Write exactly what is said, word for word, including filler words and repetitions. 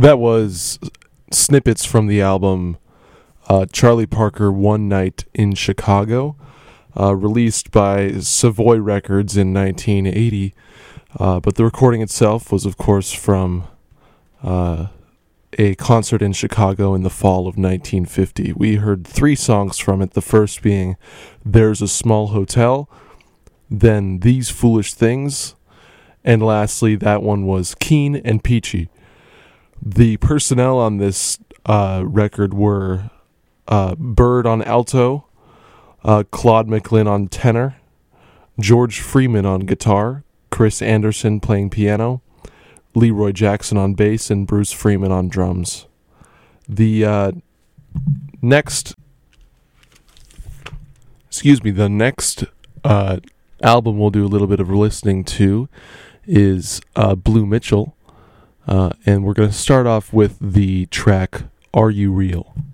That was snippets from the album uh, Charlie Parker One Night in Chicago, uh, released by Savoy Records in nineteen eighty. Uh, but the recording itself was, of course, from uh, a concert in Chicago in the fall of nineteen fifty. We heard three songs from it, the first being There's a Small Hotel, then These Foolish Things, and lastly, that one was Keen and Peachy. The personnel on this uh, record were uh, Bird on alto, uh, Claude McLinn on tenor, George Freeman on guitar, Chris Anderson playing piano, Leroy Jackson on bass, and Bruce Freeman on drums. The uh, next, excuse me, the next uh, album we'll do a little bit of listening to is uh, Blue Mitchell. Uh, and we're going to start off with the track Are You Real?